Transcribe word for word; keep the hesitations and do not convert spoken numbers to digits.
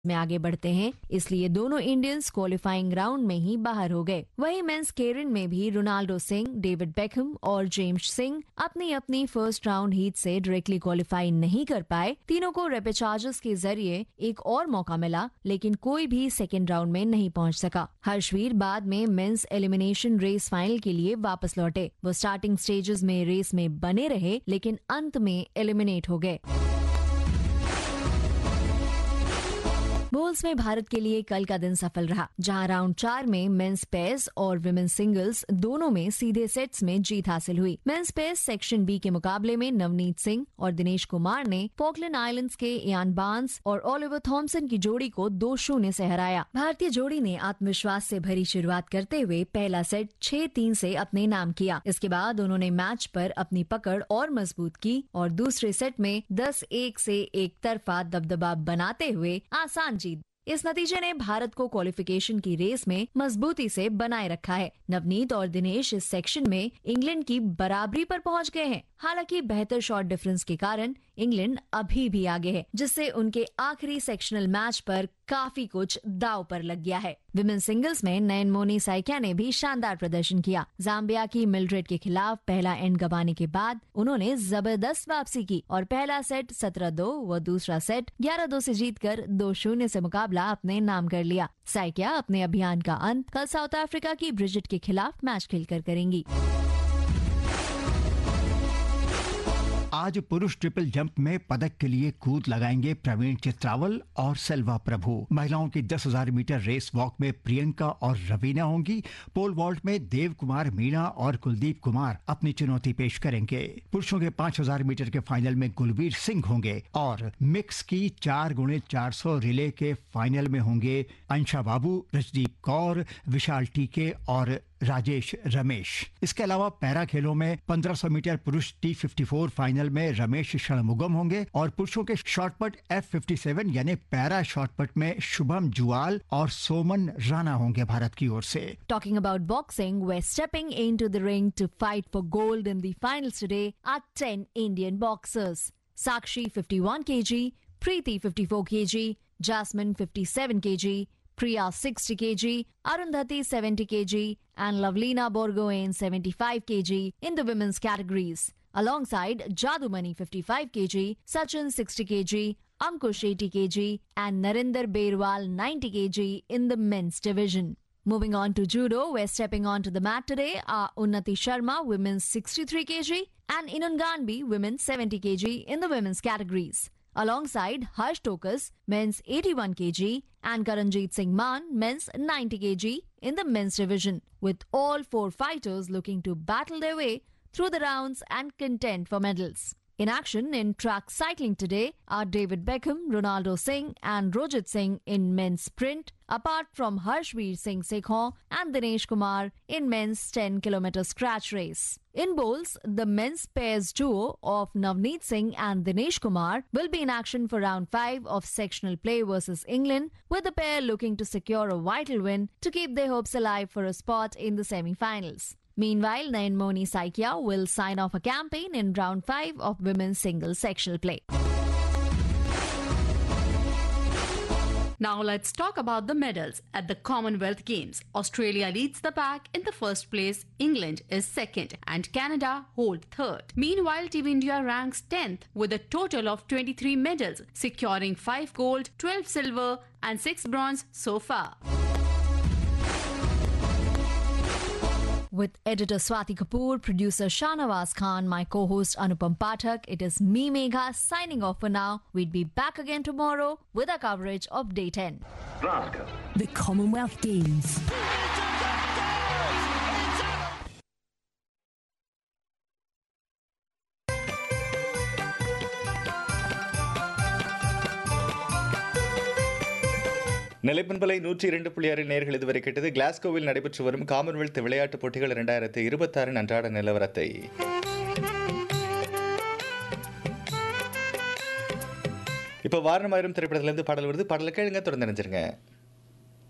में आगे बढ़ते हैं, इसलिए दोनों इंडियंस क्वालिफाइंग राउंड में ही बाहर हो गए। वहीं मेंस केरिन में भी रोनाल्डो सिंह, डेविड बेकहम और जेम्स सिंह अपनी अपनी फर्स्ट राउंड हीट से डायरेक्टली क्वालिफाई नहीं कर पाए। तीनों को रैपिड चार्जेस के जरिए एक और मौका मिला, लेकिन कोई भी सेकेंड राउंड में नहीं पहुंच सका। हर्षवीर बाद में मेंस एलिमिनेशन रेस फाइनल के लिए वापस लौटे। वो स्टार्टिंग स्टेजेस में रेस में बने रहे, लेकिन अंत में एलिमिनेट हो गए। बोल्स में भारत के लिए कल का दिन सफल रहा, जहां राउंड चार में मेंस पेयर्स और विमेन्स सिंगल्स दोनों में सीधे सेट्स में जीत हासिल हुई। मेंस पेयर्स सेक्शन बी के मुकाबले में नवनीत सिंह और दिनेश कुमार ने फॉकलैंड आइलैंड्स के इयान बार्न्स और ओलिवर थॉम्सन की जोड़ी को दो शून्य से हराया। भारतीय जोड़ी ने आत्मविश्वास से भरी शुरुआत करते हुए पहला सेट छह तीन से अपने नाम किया। इसके बाद उन्होंने मैच पर अपनी पकड़ और मजबूत की और दूसरे सेट में दस एक से एक तरफा दबदबा बनाते हुए आसान जीत। इस नतीजे ने भारत को क्वालिफिकेशन की रेस में मजबूती से बनाए रखा है। नवनीत और दिनेश इस सेक्शन में इंग्लैंड की बराबरी पर पहुंच गए हैं। हालांकि बेहतर शॉट डिफरेंस के कारण इंग्लैंड अभी भी आगे है, जिससे उनके आखिरी सेक्शनल मैच पर काफी कुछ दांव पर लग गया है। विमेन सिंगल्स में नयनमोनी साइकिया ने भी शानदार प्रदर्शन किया। जाम्बिया की मिल्ड्रेड के खिलाफ पहला एंड गंवाने के बाद उन्होंने जबरदस्त वापसी की और पहला सेट सत्रह दो व दूसरा सेट ग्यारह दो से जीतकर दो शून्य से मुकाबला अपने नाम कर लिया। साइकिया अपने अभियान का अंत कल साउथ अफ्रीका की ब्रिजिट के खिलाफ मैच खेलकर करेंगी। आज पुरुष ट्रिपल जंप में पदक के लिए कूद लगाएंगे प्रवीण चित्रावल और सेल्वा प्रभु। महिलाओं की दस हजार मीटर रेस वॉक में प्रियंका और रवीना होंगी। पोल वॉल्ट में देव कुमार मीणा और कुलदीप कुमार अपनी चुनौती पेश करेंगे। पुरुषों के पांच हजार मीटर के फाइनल में गुलवीर सिंह होंगे और मिक्स की चार गुणे चार सौ रिले के फाइनल में होंगे अंशा बाबू, रजदीप कौर, विशाल टीके और राजेश रमेश। इसके अलावा पैरा खेलों में पंद्रह सौ मीटर पुरुष टी फिफ्टी फोर फाइनल में रमेश षणमुगम होंगे और पुरुषों के शॉटपट एफ फिफ्टी सेवन यानी पैरा शॉटपट में शुभम जुआल और सोमन राणा होंगे भारत की ओर से। Talking about boxing, we're stepping into the ring to fight for gold in the finals today are ten Indian boxers. Sakshi fifty-one kilograms, Preeti fifty-four kilograms, Jasmine fifty-seven kilograms, Priya sixty kilograms, Arundhati seventy kilograms, and Lavlina Borgohain seventy-five kilograms in the women's categories. Alongside Jadumani fifty-five kilograms, Sachin sixty kilograms, Ankush eighty kilograms, and Narinder Berwal ninety kilograms in the men's division. Moving on to judo, we're stepping onto the mat today are Unnati Sharma, women's sixty-three kilograms, and Inun Ganbi, women's seventy kilograms in the women's categories. Alongside Harsh Tokas, men's eighty-one kilograms, and Karanjit Singh Maan, men's ninety kilograms in the men's division, with all four fighters looking to battle their way through the rounds and contend for medals. In action in track cycling today are David Beckham, Ronaldo Singh and Rojit Singh in men's sprint, apart from Harshveer Singh Sekhon and Dinesh Kumar in men's ten kilometer scratch race. In bowls, the men's pairs duo of Navneet Singh and Dinesh Kumar will be in action for round five of sectional play versus England, with the pair looking to secure a vital win to keep their hopes alive for a spot in the semi-finals. Meanwhile, Nayinmoni Saikia will sign off a campaign in round five of women's single sectional play. Now let's talk about the medals at the Commonwealth Games. Australia leads the pack in the first place, England is second and Canada hold third. Meanwhile, Team India ranks tenth with a total of twenty-three medals, securing five gold, twelve silver and six bronze so far. With editor Swati Kapoor, producer Shahnawaz Khan, my co-host Anupam Pathak, it is me Megha signing off for now. We'd be back again tomorrow with our coverage of Day ten. Glasgow. The Commonwealth Games. நிலைப்பண்பலை நூற்றி இரண்டு புள்ளி ஆறு நேர்கள் இதுவரை கேட்டது கிளாஸ்கோவில் நடைபெற்று வரும் Commonwealth விளையாட்டுப் போட்டிகள் இரண்டாயிரத்தி இருபத்தாறு அன்றாட நிலவரத்தை. இப்போ வாரணமாயிரம் திரைப்படத்திலிருந்து பாடல் வருது. பாடலை கேளுங்க, தொடர்ந்து நினைச்சிருங்க.